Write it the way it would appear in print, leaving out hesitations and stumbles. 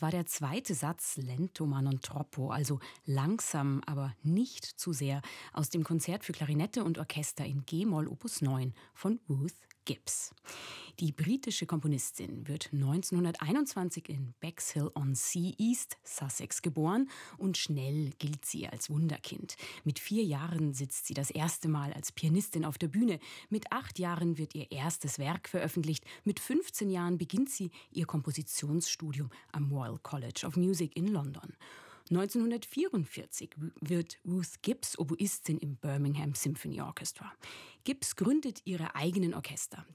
Das war der zweite Satz, lento ma non troppo, also langsam, aber nicht zu sehr, aus dem Konzert für Klarinette und Orchester in G-Moll Opus 9 von Ruth Gibbs. Die britische Komponistin wird 1921 in Bexhill-on-Sea, East Sussex, geboren und schnell gilt sie als Wunderkind. Mit 4 Jahren sitzt sie das erste Mal als Pianistin auf der Bühne. Mit 8 Jahren wird ihr erstes Werk veröffentlicht. Mit 15 Jahren beginnt sie ihr Kompositionsstudium am Royal College of Music in London. 1944 wird Ruth Gibbs Oboistin im Birmingham Symphony Orchestra. Gibbs gründet ihre eigenen Orchester.